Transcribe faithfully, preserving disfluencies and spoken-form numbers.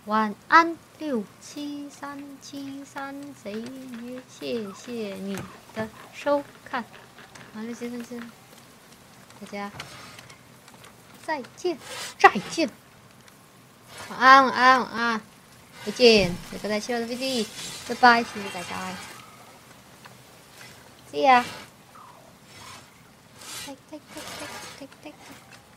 晚安，六七三七三贼约，谢谢你的收看。啊，六七三七，大家再见，再见。晚安，晚安，晚安，再见。有个在希望的 V D， 拜拜，谢谢大家。See ya。